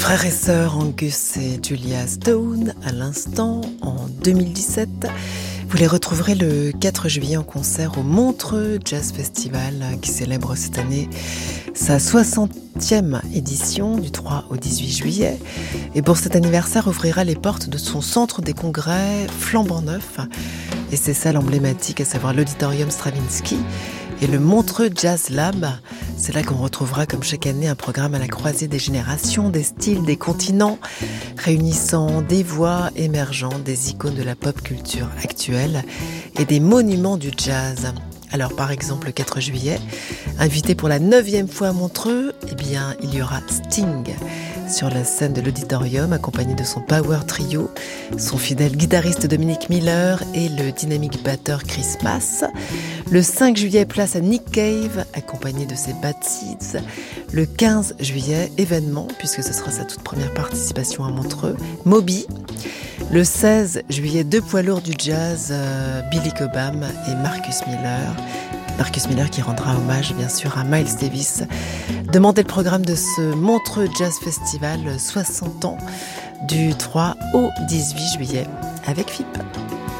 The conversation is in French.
Frères et sœurs Angus et Julia Stone, à l'instant, en 2017. Vous les retrouverez le 4 juillet en concert au Montreux Jazz Festival qui célèbre cette année sa 60e édition du 3 au 18 juillet. Et pour cet anniversaire, ouvrira les portes de son centre des congrès flambant neuf. Et c'est ça l'emblématique, à savoir l'auditorium Stravinsky et le Montreux Jazz Lab. C'est là qu'on retrouvera comme chaque année un programme à la croisée des générations, des styles, des continents, réunissant des voix émergentes, des icônes de la pop culture actuelle et des monuments du jazz. Alors par exemple le 4 juillet, invité pour la 9e fois à Montreux, il y aura Sting sur la scène de l'auditorium, accompagné de son power trio, son fidèle guitariste Dominic Miller et le dynamique batteur Chris Mass. Le 5 juillet, place à Nick Cave, accompagné de ses Bad Seeds. Le 15 juillet, événement, puisque ce sera sa toute première participation à Montreux, Moby. Le 16 juillet, deux poids lourds du jazz, Billy Cobham et Marcus Miller. Marcus Miller qui rendra hommage bien sûr à Miles Davis. Demandez le programme de ce Montreux Jazz Festival 60 ans du 3 au 18 juillet avec FIP.